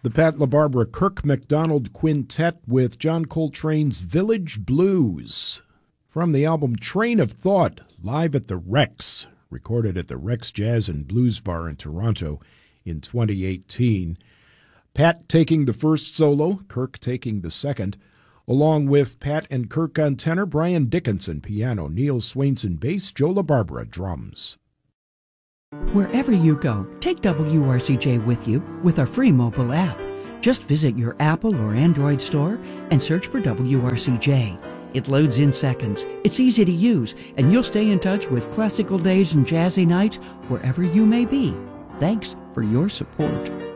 The Pat LaBarbera Kirk MacDonald Quintet with John Coltrane's Village Blues. From the album Train of Thought, live at the Rex, recorded at the Rex Jazz and Blues Bar in Toronto in 2018. Pat taking the first solo, Kirk taking the second, along with Pat and Kirk on tenor, Brian Dickinson piano, Neil Swainson bass, Joe LaBarbera drums. Wherever you go, take WRCJ with you with our free mobile app. Just visit your Apple or Android store and search for WRCJ. It loads in seconds, it's easy to use, and you'll stay in touch with classical days and jazzy nights wherever you may be. Thanks for your support.